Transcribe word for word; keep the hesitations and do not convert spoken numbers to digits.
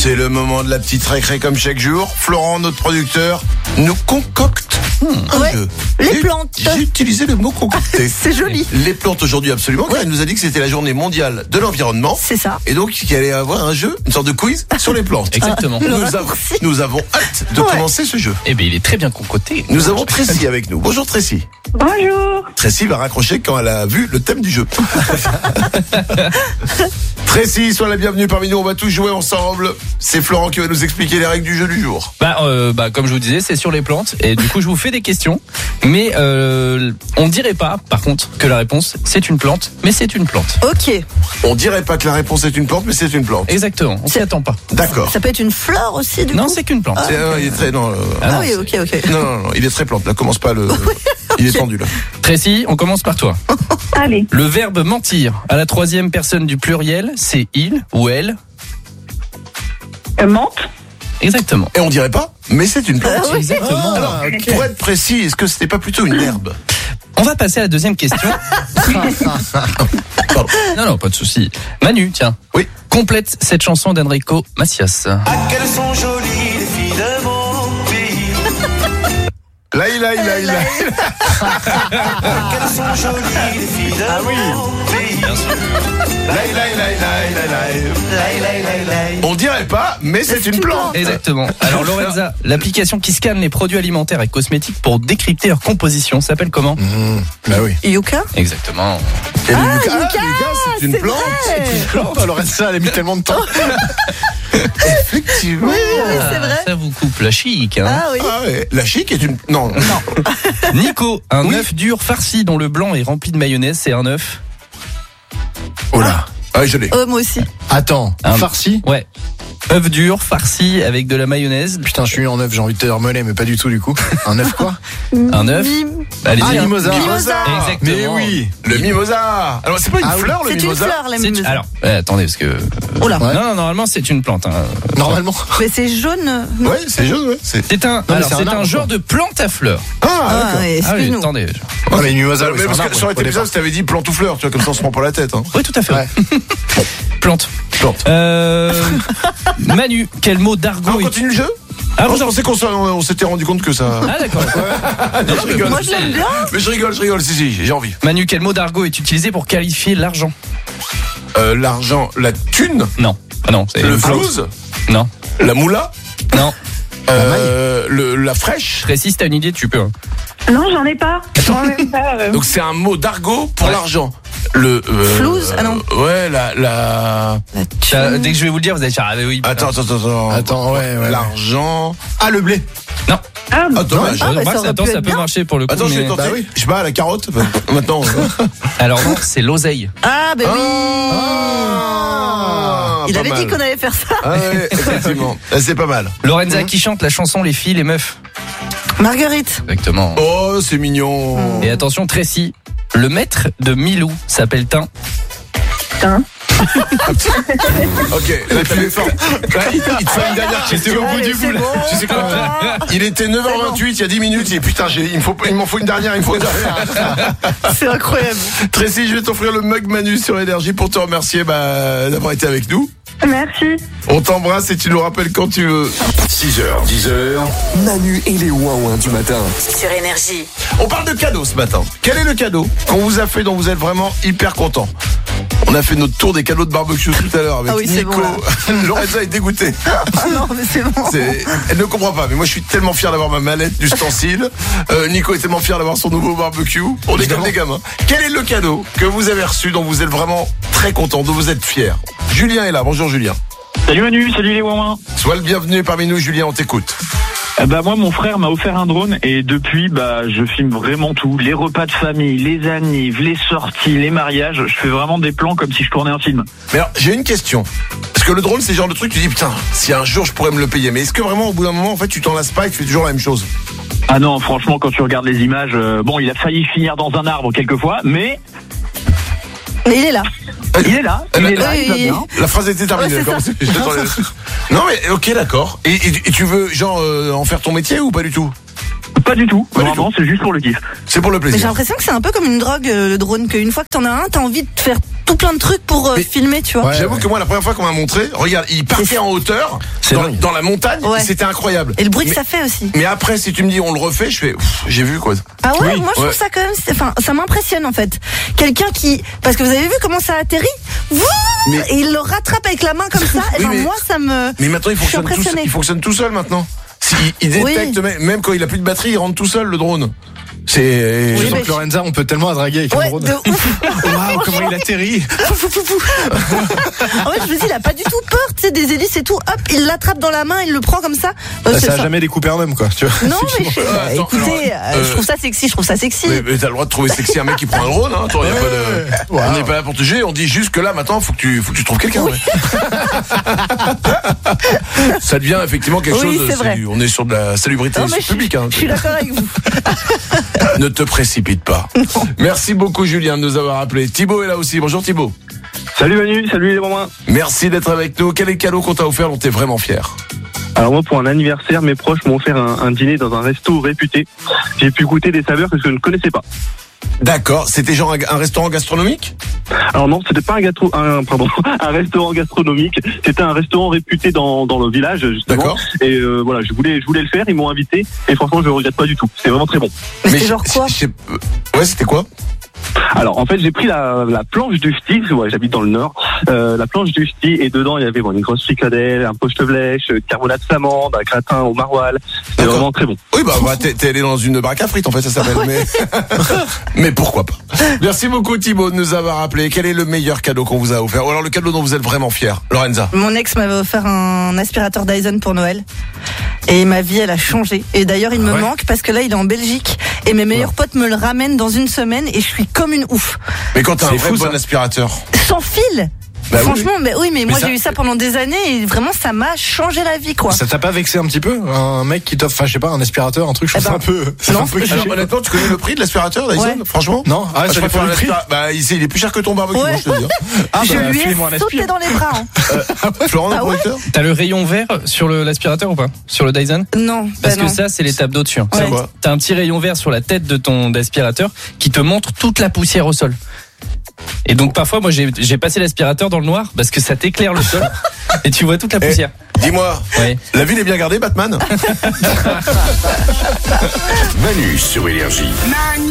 C'est le moment de la petite récré comme chaque jour. Florent, notre producteur, nous concocte hmm, un ouais, jeu. Les Et plantes. J'ai utilisé le mot concocter. C'est joli. Les plantes aujourd'hui, absolument. Car il nous a dit que c'était la journée mondiale de l'environnement. C'est ça. Et donc qu'il allait avoir un jeu, une sorte de quiz sur les plantes. Exactement. Nous, avons, nous avons hâte de Ouais. commencer ce jeu. Eh bien, il est très bien concocté. Nous avons Tracy avec nous. Bonjour Tracy. Bonjour. Tracy va raccrocher quand elle a vu le thème du jeu. Tracy, sois la bienvenue parmi nous. On va tous jouer ensemble. C'est Florent qui va nous expliquer les règles du jeu du jour. Bah, euh, bah, comme je vous disais, c'est sur les plantes. Et du coup, je vous fais des questions. Mais euh, on dirait pas, par contre, que la réponse, c'est une plante. Mais c'est une plante. Ok. On dirait pas que la réponse est une plante, mais c'est une plante. Exactement. On s'y attend pas. D'accord. Ça peut être une fleur aussi, du Non, coup. c'est qu'une plante. C'est- euh, il est très non, euh, Ah, Ah non, oui, ok, ok. non, non, non, il est très plante. Là, commence pas le. Il est tendu là. Tracy, on commence par toi. Allez. Le verbe mentir à la troisième personne du pluriel, c'est il ou elle. Euh, menthe. Exactement. Et on dirait pas, mais c'est une plante. Ah oui. Exactement. Alors, pour être précis, est-ce que c'était pas plutôt une herbe? On va passer à la deuxième question. Pardon. Non, non, pas de souci. Manu, tiens. Oui. Complète cette chanson d'Enrico Macias. Ah, qu'elles sont jolies les filles de mon pays. Là, il a, il a, il a. Qu'elles sont jolies les filles de Ah oui. mon pays. Là, il a, il a, il a, il a, il a. Laï, laï, laï, laï. On dirait pas, mais c'est une plante. Exactement. Alors Lorenza, l'application qui scanne les produits alimentaires et cosmétiques pour décrypter leur composition s'appelle comment? Mmh, bah oui. Yuka. Exactement. Et le Ah, Yucca, Yucca, c'est une c'est plante. vrai. C'est une plante. Alors ça, elle a mis tellement de temps. Effectivement. Oui, oui, c'est vrai. Ça vous coupe la chic. Hein. Ah oui. Ah ouais. La chic est une. Non. Non. Nico, un Oui. œuf dur farci dont le blanc est rempli de mayonnaise, c'est un œuf. Oh là. Ah, je l'ai. Oh, moi aussi. Attends, Un- farci. Ouais. Œuf dur farci avec de la mayonnaise. Putain, je suis en œuf, j'ai envie de te dire mollet, mais pas du tout du coup. Un œuf quoi? Un œuf. Mim- Allez-y. Ah, hein. mimosa. Mimosa. Exactement. Mais oui. Le mimosa. Alors, c'est pas une Ah oui. fleur, le C'est une mimosa? fleur, la C'est- mimosa. Alors, euh, attendez, parce que. Oh là. Ouais. Non, non, normalement, c'est une plante. Hein. Normalement. Mais c'est jaune. non Ouais, c'est jaune, ouais. C'est. C'est un, mais alors, c'est un c'est un, arbre, genre quoi. de plante à fleurs. Ah, Ah, d'accord. ouais, Ah oui, excuse-nous. attendez. Ah, mais mimosa, Euh, oui, mais c'est parce un que arbre, ça aurait au été bizarre départ. si t'avais dit plante ou fleur, tu vois, comme ça on se prend pas la tête, hein. Oui, tout à fait. Ouais. Plante. Plante. Euh, Manu, quel mot Ah, d'argot on est- continue le jeu? Ah, Moi, vous je en- pensais qu'on s'en- on s'était rendu compte que ça. Ah, d'accord. Non, je rigole. Moi, je l'aime bien. Mais je rigole, je rigole, si, si, j'ai envie. Manu, quel mot d'argot est utilisé pour qualifier l'argent? Euh, l'argent, la thune, Non. Ah non, c'est le une plante. flouze, Non. la moula, Non. euh, le, la fraîche. Précis, si t'as une idée, tu peux. Non, j'en ai pas. J'en ai pas. euh. Donc c'est un mot d'argot pour Ouais. l'argent. Le euh, Flouze, ah non. Ouais, la la. La Ça, thune. dès que je vais vous le dire, vous allez dire ah mais oui. Attends, attends, attends, attends. Attends, ouais, ouais. L'argent. Ah, le blé. Non. Ah, Ah, dommage. Ah, bah, Remarque, ça aurait attends, pu ça être peut bien. marcher pour le coup. Attends, je vais mais- tenter. bah oui. Je sais pas, la carotte. Bah, maintenant. euh. Alors non, c'est l'oseille. Ah, ben oui. Ah, Il pas avait mal. dit qu'on allait faire ça. Ah ouais, effectivement. Ah, c'est pas mal. Lorenza qui chante la chanson Les filles, les meufs. Marguerite. Exactement. Oh, c'est mignon. Et attention, Tracy, le maître de Milou s'appelle Tin. putain. Ok, là t'as fait fort. Là, il, il te fait une dernière question. Allez, c'est bon. Tu sais quoi? Il était neuf heures vingt-huit, il y a dix minutes, et putain, j'ai, il me faut, il m'en faut une dernière, il me faut une dernière. C'est incroyable. Tracy, je vais t'offrir le mug Manu sur Énergie pour te remercier, bah, d'avoir été avec nous. Merci. On t'embrasse et tu nous rappelles quand tu veux. six heures, dix heures, Manu et les ouin-ouin du matin. Sur Énergie. On parle de cadeaux ce matin. Quel est le cadeau qu'on vous a fait dont vous êtes vraiment hyper content? On a fait notre tour des cadeaux de barbecue tout à l'heure avec Ah oui, c'est Nico. bon, Lorenza est dégoûtée. Ah non, mais c'est bon. C'est- Elle ne comprend pas, mais moi je suis tellement fier d'avoir ma mallette d'ustensile. Euh, Nico est tellement fier d'avoir son nouveau barbecue. On est comme des gamins. Quel est le cadeau que vous avez reçu dont vous êtes vraiment très content, dont vous êtes fier? Julien est là. Bonjour Julien. Salut Manu, salut les ouin-ouin. Sois le bienvenu parmi nous, Julien, on t'écoute. Euh, Bah moi mon frère m'a offert un drone et depuis bah je filme vraiment tout, les repas de famille, les annives, les sorties, les mariages, je fais vraiment des plans comme si je tournais un film. Mais alors, j'ai une question. Parce que le drone, c'est le genre de truc, tu dis, putain, si un jour je pourrais me le payer. Mais est-ce que vraiment, au bout d'un moment, en fait, tu t'en lasses pas et tu fais toujours la même chose? Ah non, franchement quand tu regardes les images, euh, bon il a failli finir dans un arbre quelquefois, mais Mais il est là. il est là, il est là, il va Oui. bien. La phrase était terminée, Ouais, c'est d'accord. ça. Je t'attendais. Non, mais ok, d'accord. Et, et- et tu veux, genre, euh, en faire ton métier ou pas du tout? Pas du tout. Pas du Vraiment, c'est juste pour le kiff. C'est pour le Mais j'ai plaisir. l'impression que c'est un peu comme une drogue, euh, le drone, qu'une fois que t'en as un, t'as envie de faire tout plein de trucs pour euh, Mais- filmer, tu vois. Ouais. J'avoue que moi, la première fois qu'on m'a montré, regarde, il partait en hauteur, C'est dans, dingue. dans la montagne, Ouais. c'était incroyable. Et le bruit que mais, ça fait aussi. mais après, si tu me dis on le refait, je fais, pff, j'ai vu quoi. Ah ouais, Oui, moi je ouais. trouve ça quand même, c'est- enfin, ça m'impressionne en fait. Quelqu'un qui, parce que vous avez vu comment ça atterrit, Wouh Mais- et il le rattrape avec la main comme ça. Et Oui, ben mais- moi ça me. Mais maintenant, il Je suis fonctionne, tout, impressionnée. il fonctionne tout seul maintenant. Si, il, il Oui. détecte, même, même quand il a plus de batterie, il rentre tout seul le drone. C'est. Oui, Je sens mais que Lorenza, on peut tellement la draguer avec un Ouais, drone. de ouf. Waouh, comment il atterrit. Fou, fou, fou, fou. En fait, je me dis, il a pas du tout peur, tu sais, des hélices et tout. Hop, il l'attrape dans la main, il le prend comme ça. Euh, Bah, c'est ça a ça. jamais découpé un homme, quoi. Tu vois. Non, mais je- Euh, attends, écoutez, alors, euh, euh, je trouve ça sexy, je trouve ça sexy. Mais, mais t'as le droit de trouver sexy un mec qui prend un drone, hein. Attends, y a pas de... Wow. On n'est pas là pour te juger, on dit juste que là, maintenant, faut que tu, faut que tu trouves quelqu'un. Ouais. Ça devient effectivement quelque Oui, chose. c'est vrai. On est sur de la salubrité Non, mais je, publique. Hein. je suis d'accord avec vous. Ne te précipite pas. Merci beaucoup, Julien, de nous avoir appelé. Thibaut est là aussi. Bonjour, Thibaut. Salut Manu, salut les mamans. Merci d'être avec nous. Quel est le cadeau qu'on t'a offert dont t'es vraiment fier? Alors moi, pour un anniversaire, mes proches m'ont offert un, un dîner dans un resto réputé. J'ai pu goûter des saveurs que je ne connaissais pas. D'accord. C'était genre un, un restaurant gastronomique? Alors non, c'était pas un gâteau, un, pardon, un restaurant gastronomique. C'était un restaurant réputé dans, dans le village, justement. D'accord. Et euh, voilà, je voulais, je voulais le faire. Ils m'ont invité. Et franchement, je le regrette pas du tout. C'est vraiment très bon. Mais c'était je- genre quoi? je sais- euh, Ouais, c'était quoi? Alors en fait, j'ai pris la, la planche du ch'ti. Ouais, j'habite dans le nord. Euh, la planche du ch'ti et dedans il y avait bon, une grosse fricadelle, un poche de blèche, carbonate flamande, un gratin au maroilles. C'était D'accord. vraiment très bon. Oui, bah, bah t'es, t'es allé dans une baraque à frites, en fait, ça s'appelle. Mais... mais pourquoi pas. Merci beaucoup, Thibaut, de nous avoir appelé. Quel est le meilleur cadeau qu'on vous a offert? Ou alors le cadeau dont vous êtes vraiment fier, Lorenza? Mon ex m'avait offert un aspirateur Dyson pour Noël. Et ma vie, elle a changé. Et d'ailleurs, il me ouais manque parce que là, il est en Belgique. Et mes meilleurs potes me le ramènent dans une semaine et je suis comme une ouf. Mais quand t'as un C'est vrai fou, bon ça. aspirateur. Sans fil. Bah oui. Franchement, mais oui, mais, moi ça- j'ai eu ça pendant des années et vraiment ça m'a changé la vie, quoi. Ça t'a pas vexé un petit peu? Un mec qui t'offre, enfin, je sais pas, un aspirateur, un truc, je Eh trouve ça ben, un peu, c'est non, un peu je- cliché. Alors, honnêtement, tu connais le prix de l'aspirateur, Dyson? Ouais. Franchement? Non? Ah, je ça préfère dépend du prix. l'aspirateur. Bah, il, c'est- il est plus cher que ton barbecue, Ouais. moi, je te le dis. Ah, je bah, lui ai filez-moi un sauté aspire. dans les bras. Hein. Florent, le Ah ouais producteur? T'as le rayon vert sur le- l'aspirateur ou pas? Sur le Dyson? Non, Parce bah que non. ça, c'est l'étape d'au-dessus. hein. Ouais. C'est quoi? T'as un petit rayon vert sur la tête de ton aspirateur qui te montre toute la poussière au sol. Et donc parfois, moi, j'ai j'ai passé l'aspirateur dans le noir parce que ça t'éclaire le sol et tu vois toute la Eh, poussière. Dis-moi, Ouais. la ville est bien gardée, Batman? Manu sur Énergie.